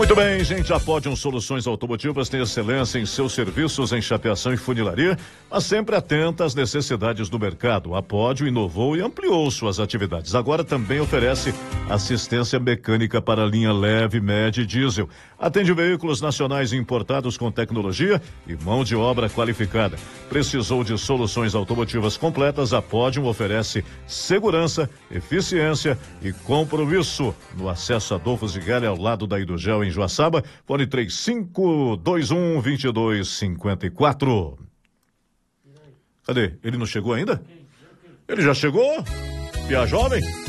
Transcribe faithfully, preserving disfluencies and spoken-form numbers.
Muito bem, gente, a Podium Soluções Automotivas tem excelência em seus serviços em chapeação e funilaria, mas sempre atenta às necessidades do mercado. A Podium inovou e ampliou suas atividades. Agora também oferece assistência mecânica para a linha leve, média e diesel. Atende veículos nacionais e importados com tecnologia e mão de obra qualificada. Precisou de soluções automotivas completas? A Podium oferece segurança, eficiência e compromisso. No acesso Adolfo Zigali, ao lado da Hidrogel, em Joaçaba, fone três cinco dois um, dois dois cinco quatro. Cadê? Ele não chegou ainda? Ele já chegou? Pia Jovem?